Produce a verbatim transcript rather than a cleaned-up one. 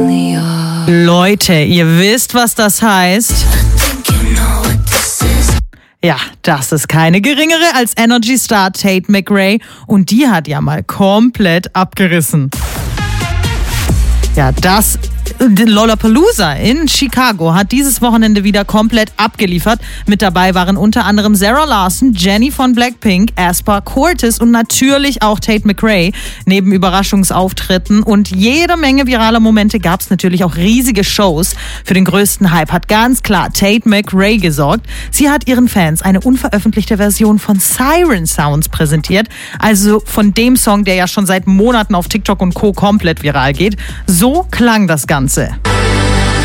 Leute, ihr wisst, was das heißt. Ja, das ist keine geringere als Energy-Star Tate McRae und die hat ja mal komplett abgerissen. Ja, das Lollapalooza in Chicago hat dieses Wochenende wieder komplett abgeliefert. Mit dabei waren unter anderem Sarah Larson, Jennie von Blackpink, Aespa Curtis und natürlich auch Tate McRae. Neben Überraschungsauftritten und jede Menge viraler Momente gab es natürlich auch riesige Shows. Für den größten Hype hat ganz klar Tate McRae gesorgt. Sie hat ihren Fans eine unveröffentlichte Version von Siren Sounds präsentiert, also von dem Song, der ja schon seit Monaten auf TikTok und Co. komplett viral geht. So klang das Ganze.